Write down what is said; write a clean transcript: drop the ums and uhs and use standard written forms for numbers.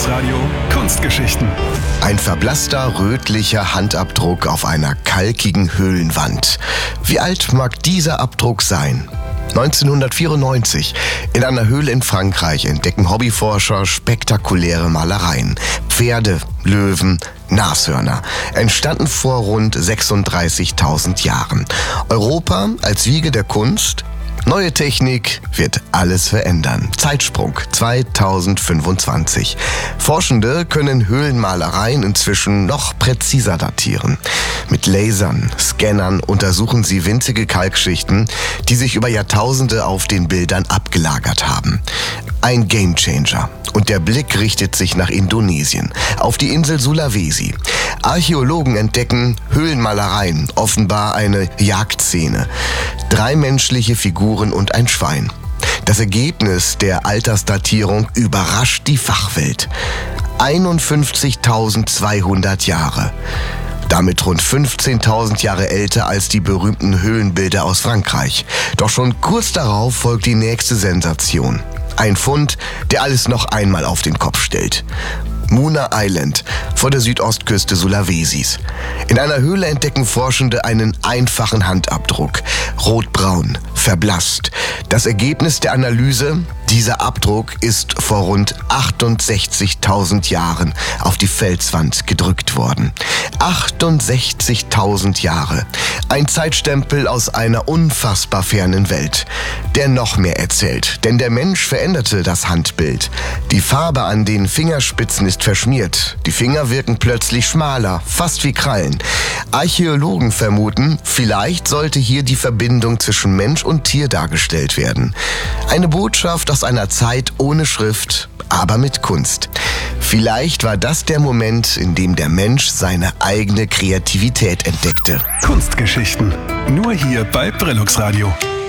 Radio Kunstgeschichten. Ein verblasster, rötlicher Handabdruck auf einer kalkigen Höhlenwand. Wie alt mag dieser Abdruck sein? 1994. In einer Höhle in Frankreich entdecken Hobbyforscher spektakuläre Malereien. Pferde, Löwen, Nashörner. Entstanden vor rund 36.000 Jahren. Europa als Wiege der Kunst? Neue Technik wird alles verändern. Zeitsprung 2025. Forschende können Höhlenmalereien inzwischen noch präziser datieren. Mit Lasern, Scannern untersuchen sie winzige Kalkschichten, die sich über Jahrtausende auf den Bildern abgelagert haben. Ein Gamechanger. Und der Blick richtet sich nach Indonesien, auf die Insel Sulawesi. Archäologen entdecken Höhlenmalereien, offenbar eine Jagdszene. 3 menschliche Figuren und ein Schwein. Das Ergebnis der Altersdatierung überrascht die Fachwelt. 51.200 Jahre. Damit rund 15.000 Jahre älter als die berühmten Höhlenbilder aus Frankreich. Doch schon kurz darauf folgt die nächste Sensation. Ein Fund, der alles noch einmal auf den Kopf stellt. Muna Island vor der Südostküste Sulawesis. In einer Höhle entdecken Forschende einen einfachen Handabdruck. Rotbraun, verblasst. Das Ergebnis der Analyse: dieser Abdruck ist vor rund 68.000 Jahren auf die Felswand gedrückt worden. 68.000 Jahre. Ein Zeitstempel aus einer unfassbar fernen Welt, der noch mehr erzählt. Denn der Mensch veränderte das Handbild. Die Farbe an den Fingerspitzen ist verschmiert. Die Finger wirken plötzlich schmaler, fast wie Krallen. Archäologen vermuten, vielleicht sollte hier die Verbindung zwischen Mensch und Tier dargestellt werden. Eine Botschaft aus einer Zeit ohne Schrift, aber mit Kunst. Vielleicht war das der Moment, in dem der Mensch seine eigene Kreativität entdeckte. Kunstgeschichten. Nur hier bei Brillux Radio.